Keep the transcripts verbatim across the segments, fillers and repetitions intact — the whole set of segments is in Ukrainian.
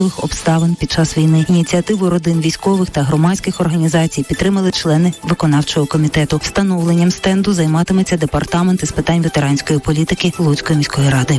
обставин під час війни. Ініціативу родин військових та громадських організацій підтримали члени виконавчого комітету. Встановленням стенду займатиметься департамент із питань ветеранської політики Луцької міської ради.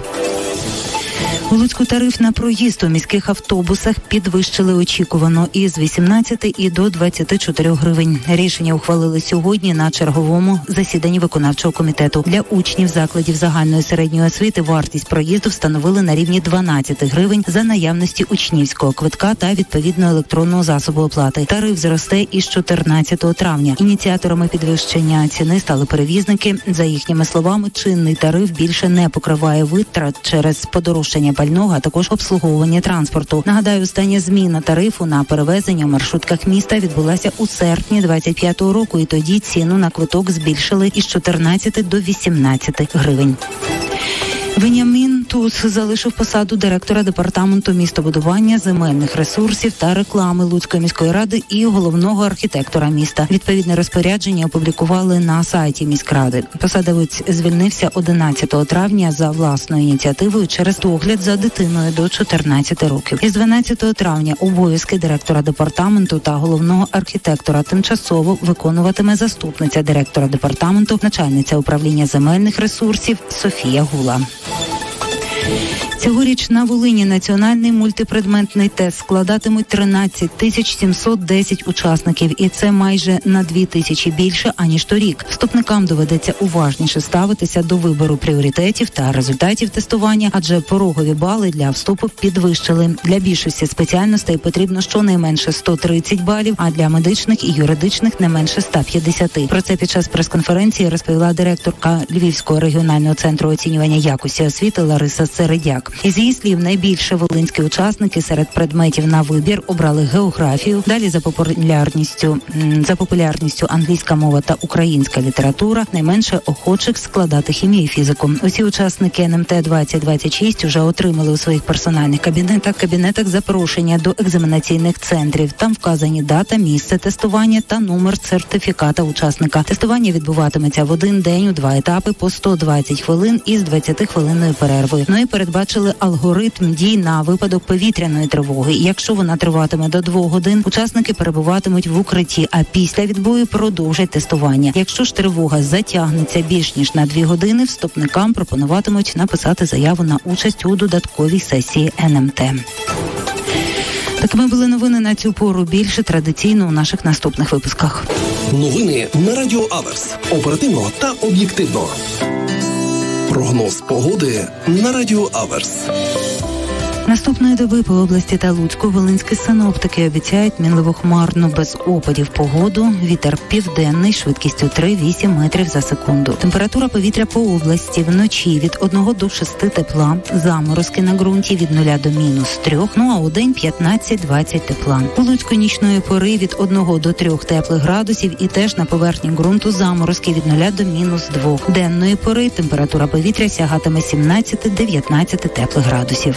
У Луцьку тариф на проїзд у міських автобусах підвищили очікувано із вісімнадцяти і до двадцяти чотирьох гривень. Рішення ухвалили сьогодні на черговому засіданні виконавчого комітету. Для учнів закладів загальної середньої освіти вартість проїзду встановили на рівні дванадцять гривень за наявності учнівського квитка та відповідного електронного засобу оплати. Тариф зросте із чотирнадцятого травня. Ініціаторами підвищення ціни стали перевізники. За їхніми словами, чинний тариф більше не покриває витрат через подорожчання пального, а також обслуговування транспорту. Нагадаю, остання зміна тарифу на перевезення у маршрутках міста відбулася у серпні двадцять п'ятого року, і тоді ціну на квиток збільшили із чотирнадцяти до вісімнадцяти гривень. Веніамін Туз залишив посаду директора департаменту містобудування, земельних ресурсів та реклами Луцької міської ради і головного архітектора міста. Відповідне розпорядження опублікували на сайті міськради. Посадовець звільнився одинадцятого травня за власною ініціативою через догляд за дитиною до чотирнадцяти років. Із дванадцятого травня обов'язки директора департаменту та головного архітектора тимчасово виконуватиме заступниця директора департаменту, начальниця управління земельних ресурсів Софія Гула. Цьогоріч на Волині національний мультипредметний тест складатимуть тринадцять тисяч сімсот десять учасників, і це майже на дві тисячі більше, аніж торік. Вступникам доведеться уважніше ставитися до вибору пріоритетів та результатів тестування, адже порогові бали для вступу підвищили. Для більшості спеціальностей потрібно щонайменше сто тридцять балів, а для медичних і юридичних не менше ста п'ятдесят. Про це під час прес-конференції розповіла директорка Львівського регіонального центру оцінювання якості освіти Лариса Середяк. Із її слів, найбільше волинські учасники серед предметів на вибір обрали географію, далі за популярністю, за популярністю англійська мова та українська література, найменше охочих складати хімію і фізику. Усі учасники ен ем те двадцять двадцять шість вже отримали у своїх персональних кабінетах, кабінетах запрошення до екзаменаційних центрів. Там вказані дата, місце тестування та номер сертифіката учасника. Тестування відбуватиметься в один день у два етапи по сто двадцять хвилин із двадцятихвилинною перервою. Ну і передбачили алгоритм дій на випадок повітряної тривоги. Якщо вона триватиме до двох годин, учасники перебуватимуть в укритті, а після відбою продовжать тестування. Якщо ж тривога затягнеться більш ніж на дві години, вступникам пропонуватимуть написати заяву на участь у додатковій сесії ен ем те. Такими були новини на цю пору. Більше традиційно у наших наступних випусках. Новини на Радіо Аверс. Оперативно та об'єктивно. Прогноз погоди на Радіо Аверс. Наступної доби по області та Луцьку волинські синоптики обіцяють мінливо хмарну без опадів погоду. Вітер південний швидкістю три-вісім метрів за секунду. Температура повітря по області вночі від одного до шести тепла. Заморозки на ґрунті від нуля до мінус трьох. Ну а у день п'ятнадцять-двадцять тепла. У Луцьку нічної пори від одного до трьох теплих градусів і теж на поверхні ґрунту заморозки від нуля до мінус двох. Денної пори температура повітря сягатиме сімнадцять-дев'ятнадцять теплих градусів.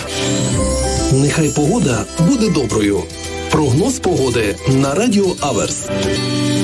Нехай погода буде доброю. Прогноз погоди на Радіо Аверс.